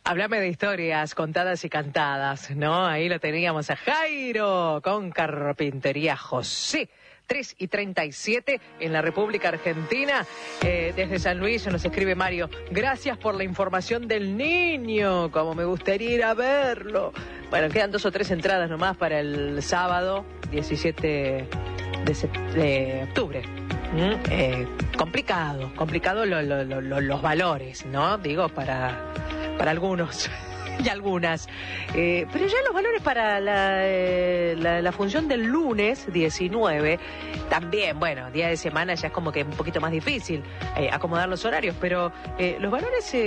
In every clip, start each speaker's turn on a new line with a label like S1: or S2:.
S1: Háblame de historias contadas y cantadas, ¿no? Ahí lo teníamos a Jairo con Carpintería José. 3:37 en la República Argentina. Desde San Luis nos escribe Mario: gracias por la información del niño, como me gustaría ir a verlo. Bueno, quedan 2 o 3 entradas nomás para el sábado 17 de octubre. Complicado los valores, ¿no? Digo, para algunos y algunas. Pero ya los valores para la función del lunes 19, también, bueno, día de semana ya es como que un poquito más difícil acomodar los horarios, pero los valores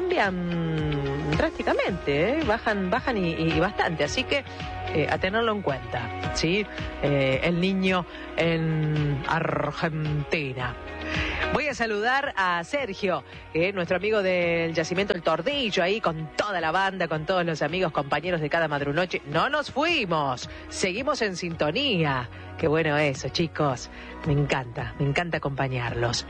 S1: cambian drásticamente, bajan y bastante, así que a tenerlo en cuenta, ¿sí? El niño en Argentina. Voy a saludar a Sergio, nuestro amigo del Yacimiento El Tordillo, ahí con toda la banda, con todos los amigos, compañeros de cada madrunoche. No nos fuimos, seguimos en sintonía. Qué bueno eso, chicos. Me encanta acompañarlos.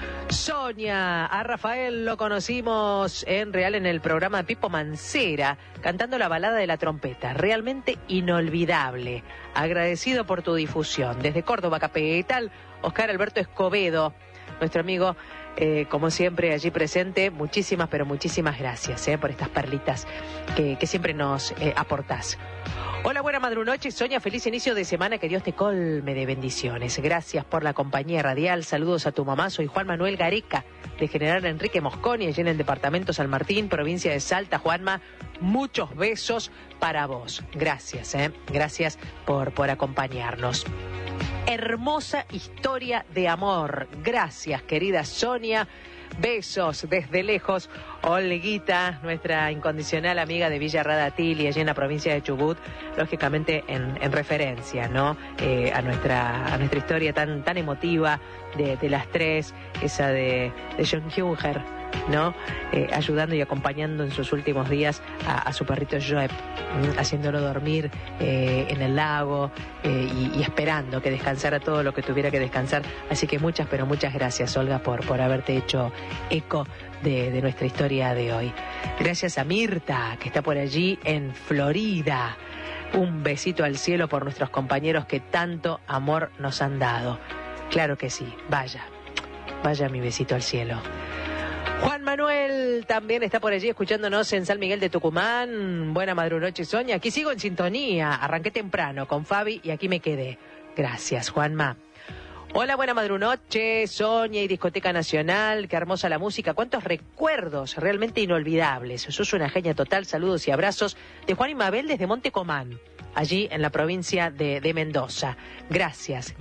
S1: Sonia, a Rafael lo conocimos en el programa de Pipo Mancera, cantando la balada de la trompeta, realmente inolvidable. Agradecido por tu difusión. Desde Córdoba capital, Oscar Alberto Escobedo, nuestro amigo, como siempre, allí presente. Muchísimas, pero muchísimas gracias por estas perlitas que siempre nos aportás. Hola, buena madrunoche, Sonia, feliz inicio de semana, que Dios te colme de bendiciones. Gracias por la compañía radial, saludos a tu mamá, soy Juan Manuel Gareca, de General Enrique Mosconi, allí en el departamento San Martín, provincia de Salta. Juanma, muchos besos para vos. Gracias, gracias por acompañarnos. Hermosa historia de amor. Gracias, querida Sonia. Besos desde lejos. Olguita, nuestra incondicional amiga de Villa Radatili, allí en la provincia de Chubut, lógicamente en referencia, ¿no? A nuestra historia tan emotiva de las tres, esa de John Huger, ¿no? Ayudando y acompañando en sus últimos días a su perrito Joep, haciéndolo dormir en el lago y esperando que descansara todo lo que tuviera que descansar. Así que muchas, pero muchas gracias, Olga, por haberte hecho eco de nuestra historia de hoy. Gracias a Mirta, que está por allí en Florida. Un besito al cielo por nuestros compañeros que tanto amor nos han dado. Claro que sí, vaya mi besito al cielo. Juan Manuel también está por allí escuchándonos en San Miguel de Tucumán. Buena madrunoche, Sonia. Aquí sigo en sintonía. Arranqué temprano con Fabi y aquí me quedé. Gracias, Juanma. Hola, buena madrunoche, Sonia y Discoteca Nacional. Qué hermosa la música. Cuántos recuerdos realmente inolvidables. Sos una genia total. Saludos y abrazos de Juan y Mabel desde Monte Comán, allí en la provincia de Mendoza. Gracias.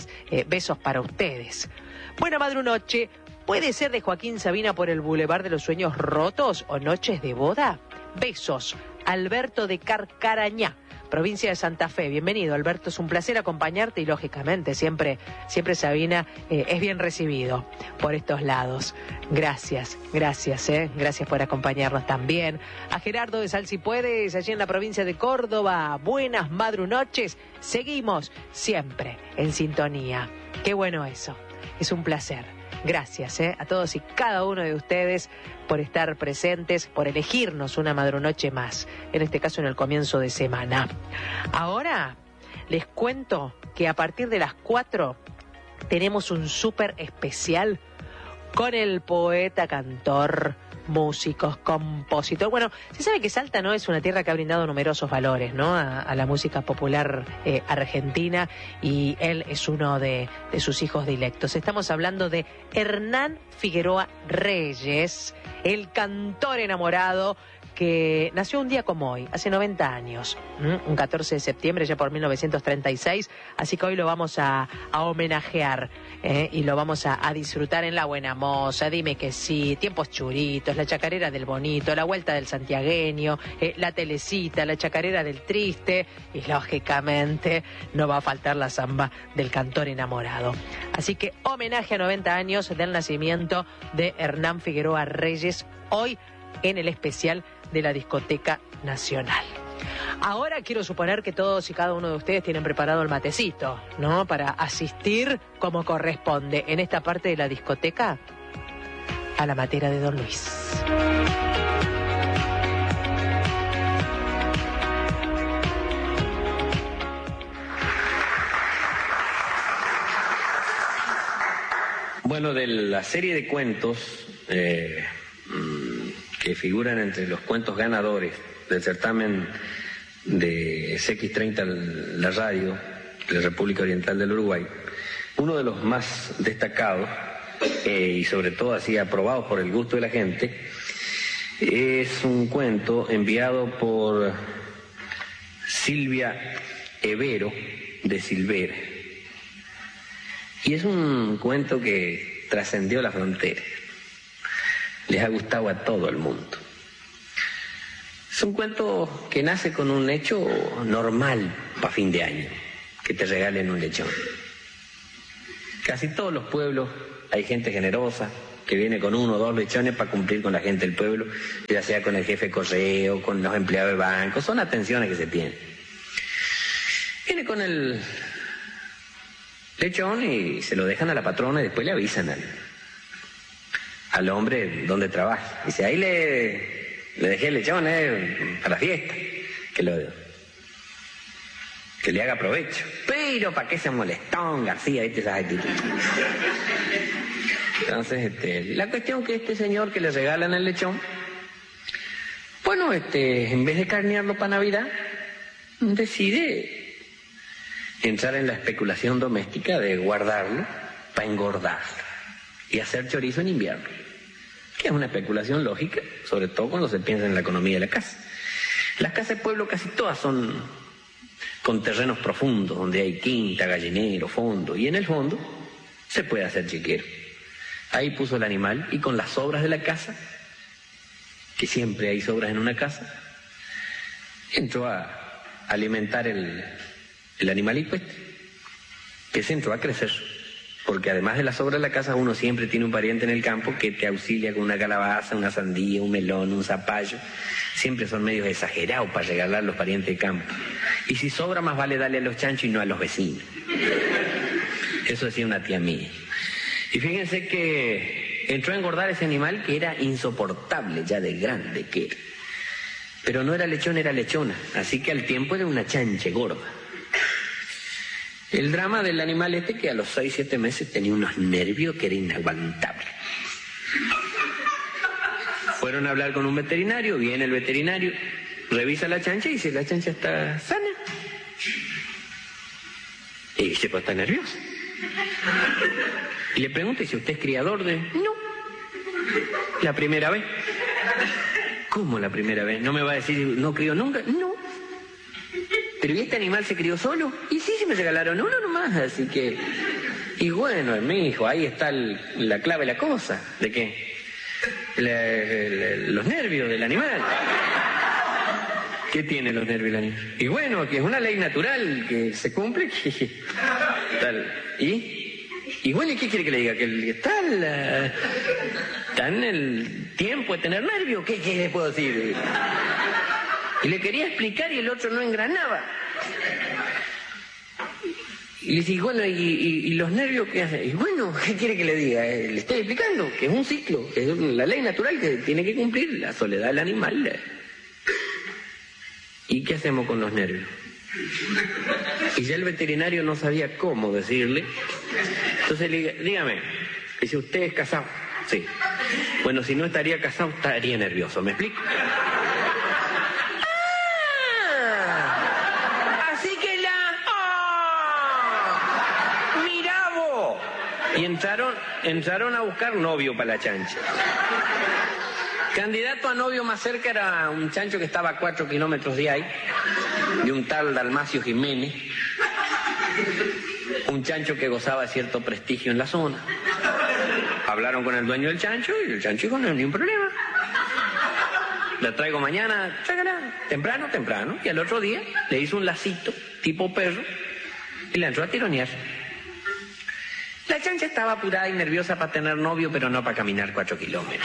S1: Besos para ustedes. Buena madrunoche. ¿Puede ser de Joaquín Sabina por el Boulevard de los Sueños Rotos o Noches de Boda? Besos. Alberto de Carcarañá, provincia de Santa Fe. Bienvenido, Alberto. Es un placer acompañarte y, lógicamente, siempre Sabina es bien recibido por estos lados. Gracias. Gracias por acompañarnos también. A Gerardo de Salsipuedes, allí en la provincia de Córdoba. Buenas madrunoches. Seguimos siempre en sintonía. Qué bueno eso. Es un placer. Gracias a todos y cada uno de ustedes por estar presentes, por elegirnos una madrunoche más, en este caso en el comienzo de semana. Ahora les cuento que a partir de las 4 tenemos un súper especial con el poeta, cantor, músicos, compositor. Bueno, se sabe que Salta no es una tierra que ha brindado numerosos valores, ¿no? a la música popular argentina, y él es uno de sus hijos dilectos. Estamos hablando de Hernán Figueroa Reyes, el cantor enamorado que nació un día como hoy, hace 90 años, un 14 de septiembre ya por 1936, así que hoy lo vamos a homenajear y lo vamos a disfrutar en La Buena Moza, Dime que sí, Tiempos Churitos, La Chacarera del Bonito, La Vuelta del Santiagueño, La Telecita, La Chacarera del Triste y, lógicamente, no va a faltar la samba del cantor enamorado. Así que homenaje a 90 años del nacimiento de Hernán Figueroa Reyes, hoy en el especial de la Discoteca Nacional. Ahora quiero suponer que todos y cada uno de ustedes tienen preparado el matecito, ¿no? Para asistir como corresponde en esta parte de la discoteca a la matera de Don Luis.
S2: Bueno, de la serie de cuentos que figuran entre los cuentos ganadores del certamen de CX30, la radio de la República Oriental del Uruguay, uno de los más destacados y sobre todo así aprobados por el gusto de la gente, es un cuento enviado por Silvia Evero de Silvera. Y es un cuento que trascendió las fronteras. Les ha gustado a todo el mundo. Es un cuento que nace con un hecho normal para fin de año, que te regalen un lechón. Casi todos los pueblos hay gente generosa que viene con 1 o 2 lechones para cumplir con la gente del pueblo, ya sea con el jefe de correo, con los empleados de banco, son atenciones que se tienen. Viene con el lechón y se lo dejan a la patrona y después le avisan al hombre donde trabaja. Dice, ahí le dejé el lechón para la fiesta, que le haga provecho. Pero ¿para qué se molestón, García? ¿Viste esas actitudes? Entonces, la cuestión que este señor que le regalan el lechón, bueno, en vez de carnearlo para Navidad, decide entrar en la especulación doméstica de guardarlo para engordarlo y hacer chorizo en invierno, que es una especulación lógica, sobre todo cuando se piensa en la economía de la casa. Las casas de pueblo casi todas son con terrenos profundos, donde hay quinta, gallinero, fondo, y en el fondo se puede hacer chiquero. Ahí puso el animal y con las sobras de la casa, que siempre hay sobras en una casa, entró a alimentar el animalito que se entró a crecer. Porque además de las sobras de la casa, uno siempre tiene un pariente en el campo que te auxilia con una calabaza, una sandía, un melón, un zapallo. Siempre son medios exagerados para regalar los parientes de campo. Y si sobra, más vale darle a los chanchos y no a los vecinos. Eso decía una tía mía. Y fíjense que entró a engordar ese animal que era insoportable ya de grande que era. Pero no era lechón, era lechona. Así que al tiempo era una chanche gorda. El drama del animal que a los 6, 7 meses tenía unos nervios que era inaguantable. Fueron a hablar con un veterinario, viene el veterinario, revisa la chancha y dice, la chancha está sana. Y dice, pues está nerviosa. Y le pregunta, si usted es criador de... No. ¿La primera vez? ¿Cómo la primera vez? ¿No me va a decir, no crió nunca? No. ¿Pero y este animal se crió solo? Y sí, se me regalaron uno nomás, así que... Y bueno, mi hijo, ahí está la clave de la cosa. ¿De qué? Los nervios del animal. ¿Qué tiene los nervios del animal? Y bueno, que es una ley natural que se cumple, que... Tal. Y bueno, ¿y qué quiere que le diga? ¿Que está en el tiempo de tener nervios? ¿Qué le puedo decir? Y le quería explicar y el otro no engranaba. Y le dije, bueno, ¿y los nervios qué hacen? Y bueno, ¿qué quiere que le diga? Le estoy explicando que es un ciclo, que es la ley natural que tiene que cumplir la soledad del animal. ¿Y qué hacemos con los nervios? Y ya el veterinario no sabía cómo decirle. Entonces le dije, dígame, dice, ¿usted es casado? Sí. Bueno, si no estaría casado, estaría nervioso, ¿me explico? Y entraron a buscar novio para la chancha. Candidato a novio más cerca era un chancho que estaba a 4 kilómetros de ahí, de un tal Dalmacio Jiménez, un chancho que gozaba de cierto prestigio en la zona. Hablaron con el dueño del chancho y el chancho dijo, no hay ningún problema. La traigo mañana, chácala, temprano. Y al otro día le hizo un lacito, tipo perro, y la entró a tironear. La chancha estaba apurada y nerviosa para tener novio, pero no para caminar 4 kilómetros.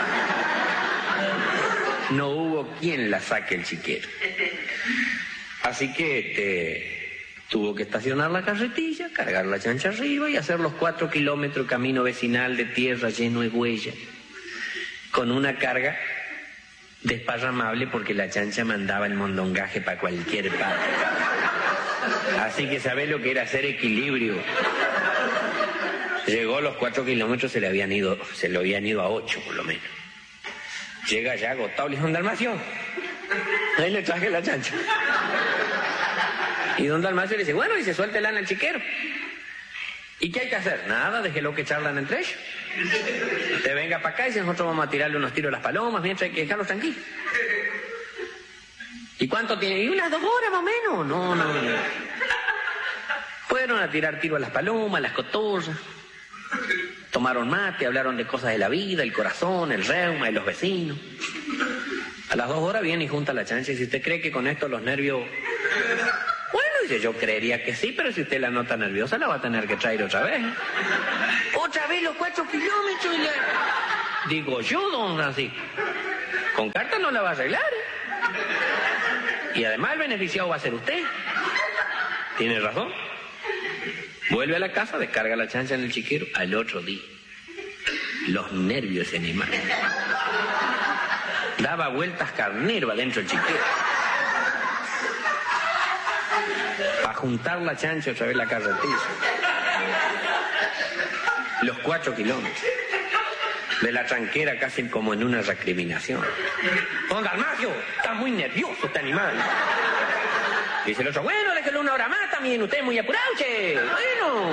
S2: No hubo quien la saque el chiquero. Así que tuvo que estacionar la carretilla, cargar la chancha arriba y hacer los 4 kilómetros camino vecinal de tierra lleno de huella, con una carga desparramable porque la chancha mandaba el mondongaje para cualquier parte. Así que sabés lo que era hacer equilibrio. Llegó los 4 kilómetros, se le habían ido a 8 por lo menos. Llega ya agotado, le dijo: don Dalmacio, ahí le traje la chancha. Y don Dalmacio le dice: bueno, y se suéltela en el chiquero. ¿Y qué hay que hacer? Nada, déjelo que charlan entre ellos. Te venga para acá y nosotros vamos a tirarle unos tiros a las palomas, mientras hay que dejarlos tranquilos. ¿Y cuánto tiene? Y unas 2 horas más o menos. No. Fueron a tirar tiro a las palomas, a las cotorras. Tomaron mate, hablaron de cosas de la vida, el corazón, el reuma y los vecinos. A las 2 horas viene y junta la chancha y dice: ¿usted cree que con esto los nervios...? Bueno, dice: yo creería que sí, pero si usted la nota nerviosa la va a tener que traer otra vez. ¿Otra vez los 4 kilómetros? Digo yo, don Francisco, con carta no la va a arreglar, ¿eh? Y además el beneficiado va a ser usted. Tiene razón. Vuelve a la casa, descarga la chancha en el chiquero. Al otro día, los nervios ese animal. Daba vueltas carnero adentro del chiquero. Para juntar la chancha otra vez la carretilla. Los 4 kilómetros. De la tranquera casi como en una recriminación. Don Dalmacio, está muy nervioso este animal. Dice el otro: bueno, déjelo 1 hora más también, usted es muy apurado, che. Bueno.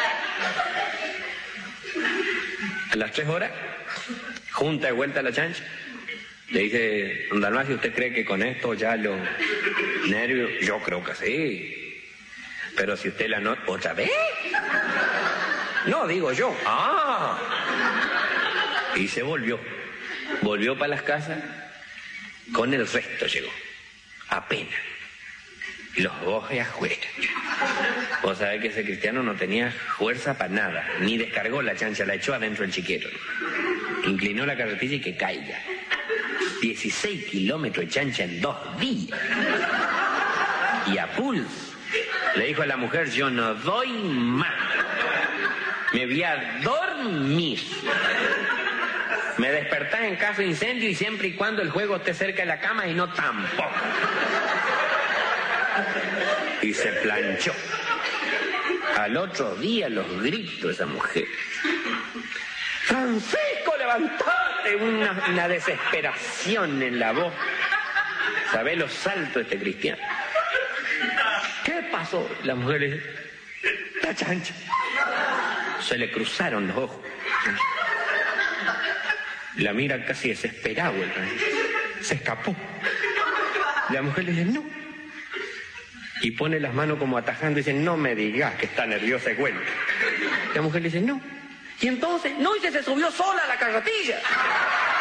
S2: A las 3 horas, junta de vuelta la chancha. Le dice: don Dalmacio, ¿usted cree que con esto ya los nervios? Yo creo que sí. Pero si usted la nota... ¿Otra vez? No, digo yo. Ah. Y se volvió. Volvió para las casas. Con el resto llegó. Apenas. Los 2 afuera. Vos sabés que ese cristiano no tenía fuerza para nada. Ni descargó la chancha, la echó adentro del chiquero. Inclinó la carretilla y que caiga. 16 kilómetros de chancha en 2 días. Y a pulso. Le dijo a la mujer: yo no doy más. Me voy a dormir. Me despertás en caso de incendio y siempre y cuando el juego esté cerca de la cama y no tampoco. Y se planchó. Al otro día los gritos de esa mujer: Francisco, levantate. Una desesperación en la voz. ¿Sabés los saltos de este cristiano? ¿Qué pasó? La mujer le dice: la chancha. Se le cruzaron los ojos. La mira casi desesperado. Se escapó. La mujer le dice: no. Y pone las manos como atajando y dice: no me digas que está nerviosa y cuenta. La mujer le dice: no. Y entonces, no, y se subió sola a la carretilla.